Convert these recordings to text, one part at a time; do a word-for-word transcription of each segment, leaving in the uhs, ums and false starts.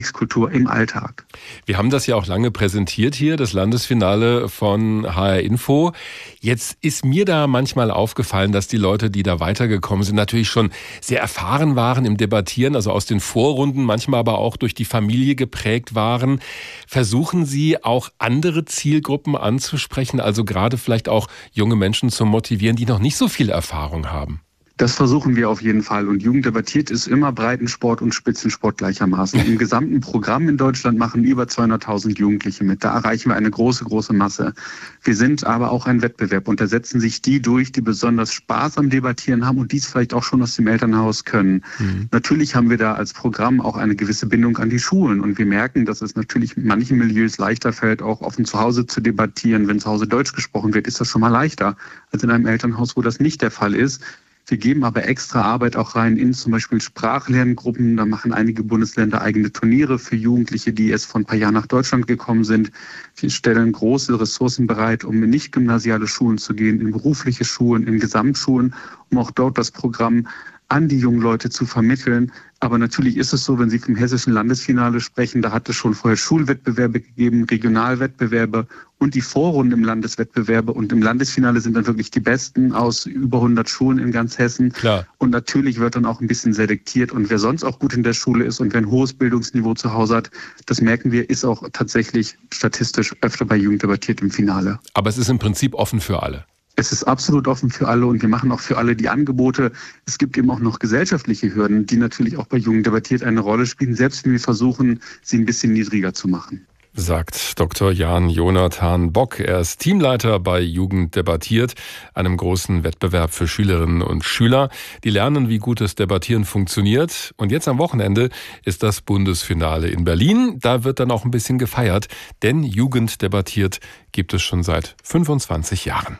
Kultur im Alltag. Wir haben das ja auch lange präsentiert hier, das Landesfinale von H R Info. Jetzt ist mir da manchmal aufgefallen, dass die Leute, die da weitergekommen sind, natürlich schon sehr erfahren waren im Debattieren, also aus den Vorrunden, manchmal aber auch durch die Familie geprägt waren. Versuchen Sie auch andere Zielgruppen anzusprechen, also gerade vielleicht auch junge Menschen zu motivieren, die noch nicht so viel Erfahrung haben? Das versuchen wir auf jeden Fall. Und Jugend debattiert ist immer Breitensport und Spitzensport gleichermaßen. Im gesamten Programm in Deutschland machen über zweihunderttausend Jugendliche mit. Da erreichen wir eine große, große Masse. Wir sind aber auch ein Wettbewerb und da setzen sich die durch, die besonders Spaß am Debattieren haben und dies vielleicht auch schon aus dem Elternhaus können. Mhm. Natürlich haben wir da als Programm auch eine gewisse Bindung an die Schulen und wir merken, dass es natürlich in manchen Milieus leichter fällt, auch offen zu Hause zu debattieren. Wenn zu Hause Deutsch gesprochen wird, ist das schon mal leichter als in einem Elternhaus, wo das nicht der Fall ist. Wir geben aber extra Arbeit auch rein in zum Beispiel Sprachlerngruppen. Da machen einige Bundesländer eigene Turniere für Jugendliche, die erst vor ein paar Jahren nach Deutschland gekommen sind. Wir stellen große Ressourcen bereit, um in nicht-gymnasiale Schulen zu gehen, in berufliche Schulen, in Gesamtschulen, um auch dort das Programm an die jungen Leute zu vermitteln. Aber natürlich ist es so, wenn Sie vom hessischen Landesfinale sprechen, da hat es schon vorher Schulwettbewerbe gegeben, Regionalwettbewerbe und die Vorrunde im Landeswettbewerbe. Und im Landesfinale sind dann wirklich die Besten aus über hundert Schulen in ganz Hessen. Klar. Und natürlich wird dann auch ein bisschen selektiert. Und wer sonst auch gut in der Schule ist und wer ein hohes Bildungsniveau zu Hause hat, das merken wir, ist auch tatsächlich statistisch öfter bei Jugend debattiert im Finale. Aber es ist im Prinzip offen für alle. Es ist absolut offen für alle und wir machen auch für alle die Angebote. Es gibt eben auch noch gesellschaftliche Hürden, die natürlich auch bei Jugend debattiert eine Rolle spielen, selbst wenn wir versuchen, sie ein bisschen niedriger zu machen. Sagt Doktor Jan Jonathan Bock. Er ist Teamleiter bei Jugend debattiert, einem großen Wettbewerb für Schülerinnen und Schüler. Die lernen, wie gutes Debattieren funktioniert. Und jetzt am Wochenende ist das Bundesfinale in Berlin. Da wird dann auch ein bisschen gefeiert, denn Jugend debattiert gibt es schon seit fünfundzwanzig Jahren.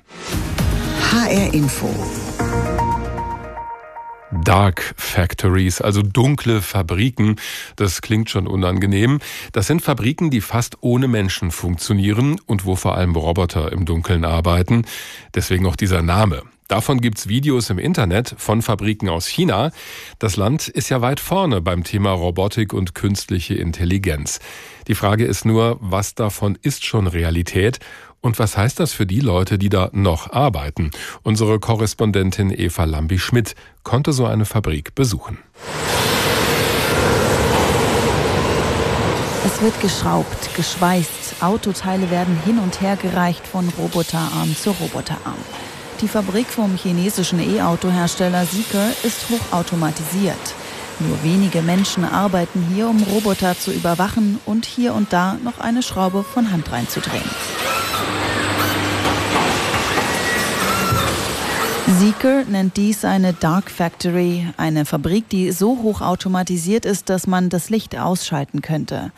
H R Info. Dark Factories, also dunkle Fabriken, das klingt schon unangenehm. Das sind Fabriken, die fast ohne Menschen funktionieren und wo vor allem Roboter im Dunkeln arbeiten. Deswegen auch dieser Name. Davon gibt's Videos im Internet von Fabriken aus China. Das Land ist ja weit vorne beim Thema Robotik und künstliche Intelligenz. Die Frage ist nur, was davon ist schon Realität? Und was heißt das für die Leute, die da noch arbeiten? Unsere Korrespondentin Eva Lambi-Schmidt konnte so eine Fabrik besuchen. Es wird geschraubt, geschweißt, Autoteile werden hin und her gereicht von Roboterarm zu Roboterarm. Die Fabrik vom chinesischen E-Auto-Hersteller Zeekr ist hochautomatisiert. Nur wenige Menschen arbeiten hier, um Roboter zu überwachen und hier und da noch eine Schraube von Hand reinzudrehen. Zeekr nennt dies eine Dark Factory, eine Fabrik, die so hochautomatisiert ist, dass man das Licht ausschalten könnte.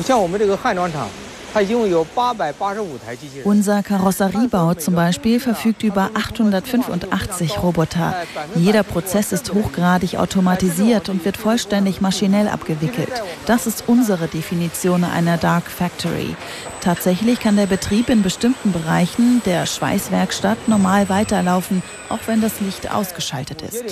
Unser Karosseriebau zum Beispiel verfügt über achthundertfünfundachtzig Roboter. Jeder Prozess ist hochgradig automatisiert und wird vollständig maschinell abgewickelt. Das ist unsere Definition einer Dark Factory. Tatsächlich kann der Betrieb in bestimmten Bereichen der Schweißwerkstatt normal weiterlaufen, auch wenn das Licht ausgeschaltet ist,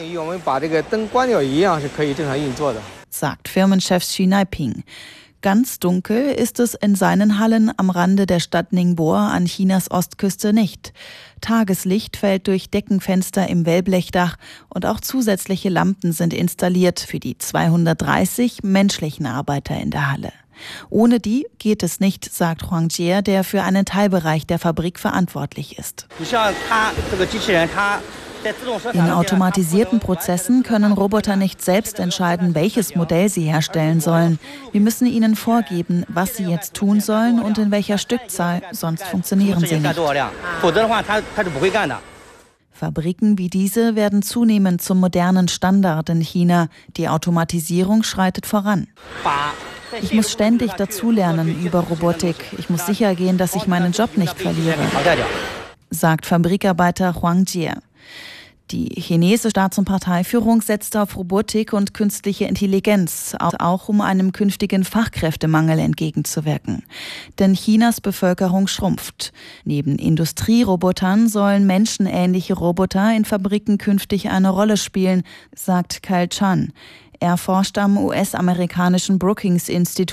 sagt Firmenchef Xu Neiping. Ganz dunkel ist es in seinen Hallen am Rande der Stadt Ningbo an Chinas Ostküste nicht. Tageslicht fällt durch Deckenfenster im Wellblechdach und auch zusätzliche Lampen sind installiert für die zweihundertdreißig menschlichen Arbeiter in der Halle. Ohne die geht es nicht, sagt Huang Jie, der für einen Teilbereich der Fabrik verantwortlich ist. In automatisierten Prozessen können Roboter nicht selbst entscheiden, welches Modell sie herstellen sollen. Wir müssen ihnen vorgeben, was sie jetzt tun sollen und in welcher Stückzahl, sonst funktionieren sie nicht. Fabriken wie diese werden zunehmend zum modernen Standard in China. Die Automatisierung schreitet voran. Ich muss ständig dazulernen über Robotik. Ich muss sicher gehen, dass ich meinen Job nicht verliere, sagt Fabrikarbeiter Huang Jie. Die chinesische Staats- und Parteiführung setzt auf Robotik und künstliche Intelligenz, auch um einem künftigen Fachkräftemangel entgegenzuwirken. Denn Chinas Bevölkerung schrumpft. Neben Industrierobotern sollen menschenähnliche Roboter in Fabriken künftig eine Rolle spielen, sagt Kyle Chan. Er forscht am U S-amerikanischen Brookings Institut